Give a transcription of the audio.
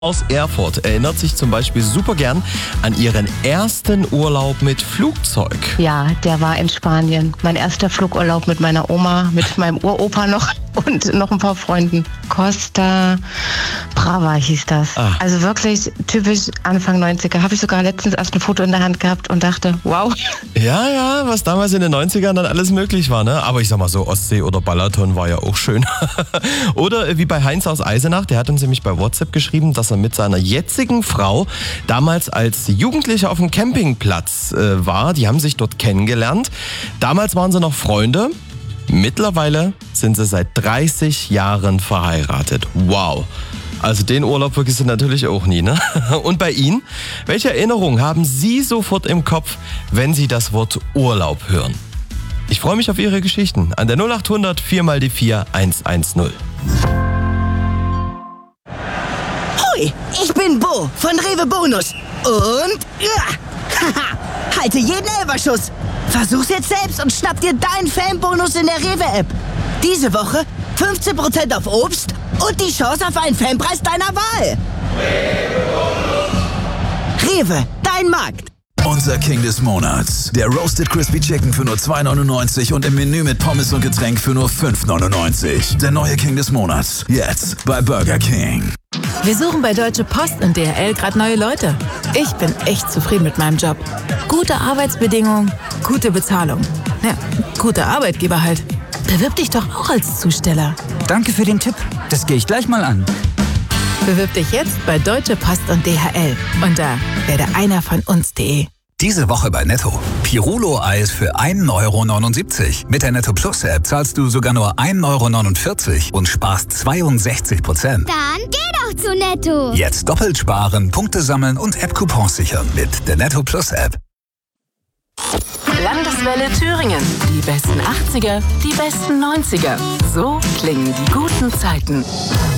aus Erfurt erinnert sich zum Beispiel super gern an ihren ersten Urlaub mit Flugzeug. Ja, der war in Spanien. Mein erster Flugurlaub mit meiner Oma, mit meinem Uropa noch und noch ein paar Freunden. Costa Brava hieß das. Also wirklich typisch Anfang 90er. Habe ich sogar letztens erst ein Foto in der Hand gehabt und dachte, wow. Ja, was damals in den 90ern dann alles möglich war, ne? Aber ich sag mal so, Ostsee oder Balaton war ja auch schön. Oder wie bei Heinz aus Eisenach, der hat uns nämlich bei WhatsApp geschrieben, dass er mit seiner jetzigen Frau damals als Jugendlicher auf dem Campingplatz war. Die haben sich dort kennengelernt. Damals waren sie noch Freunde. Mittlerweile sind sie seit 30 Jahren verheiratet. Wow. Also den Urlaub vergisst du natürlich auch nie, ne? Und bei Ihnen? Welche Erinnerungen haben Sie sofort im Kopf, wenn Sie das Wort Urlaub hören? Ich freue mich auf Ihre Geschichten an der 0800 4x4 110. Hoi, ich bin Bo von Rewe Bonus. Und halte jeden Elferschuss. Versuch's jetzt selbst und schnapp dir deinen Fanbonus in der Rewe-App. Diese Woche 15% auf Obst und die Chance auf einen Fanpreis deiner Wahl. Rewe, dein Markt. Unser King des Monats. Der Roasted Crispy Chicken für nur 2,99 und im Menü mit Pommes und Getränk für nur 5,99. Der neue King des Monats. Jetzt bei Burger King. Wir suchen bei Deutsche Post und DHL gerade neue Leute. Ich bin echt zufrieden mit meinem Job. Gute Arbeitsbedingungen, gute Bezahlung. Ja, guter Arbeitgeber halt. Bewirb dich doch auch als Zusteller. Danke für den Tipp. Das gehe ich gleich mal an. Bewirb dich jetzt bei Deutsche Post und DHL unter werdeeinervonUns.de. Diese Woche bei Netto. Pirulo-Eis für 1,79 €. Mit der Netto Plus App zahlst du sogar nur 1,49 € und sparst 62%. Dann geh doch zu Netto. Jetzt doppelt sparen, Punkte sammeln und App-Coupons sichern mit der Netto Plus App. Landeswelle Thüringen. Die besten 80er, die besten 90er. So klingen die guten Zeiten.